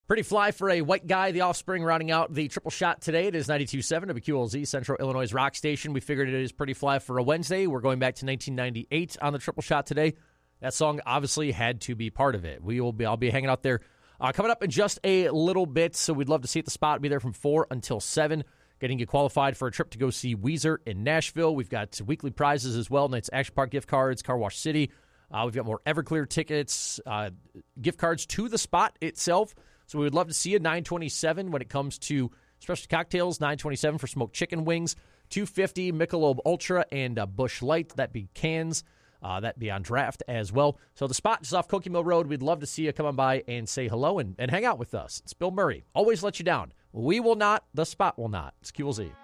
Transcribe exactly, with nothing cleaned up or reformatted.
Pretty fly for a white guy, The Offspring, rounding out the triple shot today. It is ninety-two point seven W Q L Z, Central Illinois' rock station. We figured it is pretty fly for a Wednesday. We're going back to nineteen ninety-eight on the triple shot today. That song obviously had to be part of it. We will be, I'll be hanging out there uh, coming up in just a little bit, so we'd love to see you at the spot. Be there from four until seven, getting you qualified for a trip to go see Weezer in Nashville. We've got weekly prizes as well, Knights Action Park gift cards, Car Wash City. Uh, we've got more Everclear tickets, uh, gift cards to the spot itself. So we would love to see you. nine twenty-seven when it comes to specialty cocktails, nine twenty-seven for smoked chicken wings, two fifty Michelob Ultra and uh, Busch Light. That'd be cans. Uh, that'd be on draft as well. So the spot is off Cokie Mill Road. We'd love to see you come on by and say hello and, and hang out with us. It's Bill Murray. Always let you down. We will not. The spot will not. It's Q L Z.